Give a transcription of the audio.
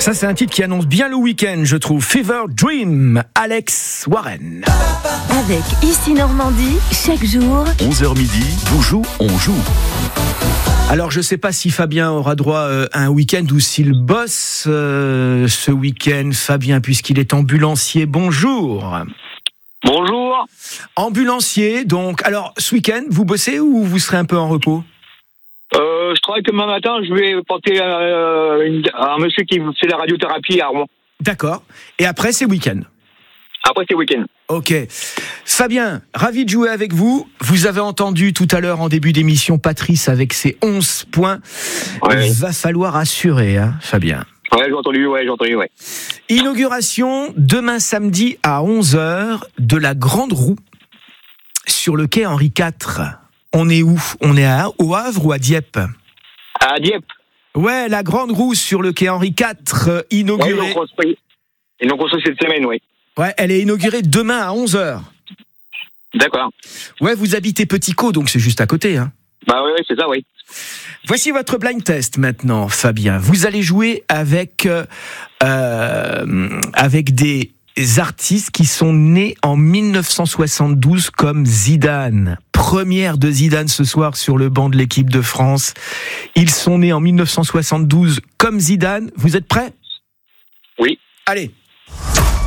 Ça, c'est un titre qui annonce bien le week-end, je trouve. Fever Dream, Alex Warren. Avec Ici Normandie, chaque jour. 11h midi, Boujou, on joue. Alors, je sais pas si Fabien aura droit à un week-end ou s'il bosse ce week-end. Fabien, puisqu'il est ambulancier, bonjour. Bonjour. Ambulancier, donc. Alors, ce week-end, vous bossez ou vous serez un peu en repos ? Je travaille demain matin, je vais porter un monsieur qui fait la radiothérapie à Rouen. D'accord. Et après, c'est week-end. Après, c'est week-end. Ok. Fabien, ravi de jouer avec vous. Vous avez entendu tout à l'heure en début d'émission Patrice avec ses 11 points. Ouais. Il va falloir assurer, hein, Fabien. Ouais, j'ai entendu. Inauguration demain samedi à 11h de la Grande Roue sur le quai Henri IV. On est où ? On est au Havre ou à Dieppe ? À Dieppe. Ouais, la Grande Roue sur le quai Henri IV, inaugurée. Ouais, ils l'ont construit cette semaine, oui. Ouais, elle est inaugurée demain à 11h. D'accord. Ouais, vous habitez Petit-Caux, donc c'est juste à côté, hein. Bah oui, c'est ça, oui. Voici votre blind test maintenant, Fabien. Vous allez jouer avec des artistes qui sont nés en 1972 comme Zidane. Première de Zidane ce soir sur le banc de l'équipe de France. Ils sont nés en 1972 comme Zidane. Vous êtes prêts ? Oui. Allez.